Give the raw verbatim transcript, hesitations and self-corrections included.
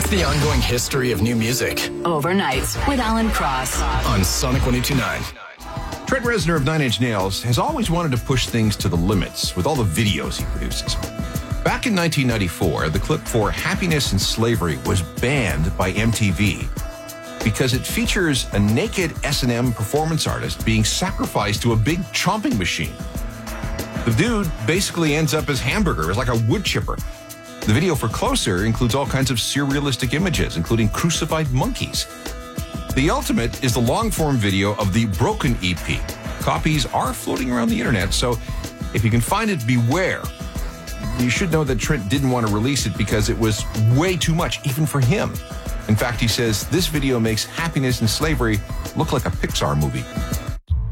The ongoing history of new music. Overnights with Alan Cross. On Sonic one oh two point nine. Trent Reznor of Nine Inch Nails has always wanted to push things to the limits with all the videos he produces. Back in nineteen ninety-four, the clip for Happiness and Slavery was banned by M T V because it features a naked S and M performance artist being sacrificed to a big chomping machine. The dude basically ends up as Hamburger, as like a wood chipper. The video for Closer includes all kinds of surrealistic images, including crucified monkeys. The ultimate is the long-form video of the Broken E P. Copies are floating around the internet, so if you can find it, beware. You should know that Trent didn't want to release it because it was way too much, even for him. In fact, he says this video makes Happiness and Slavery look like a Pixar movie.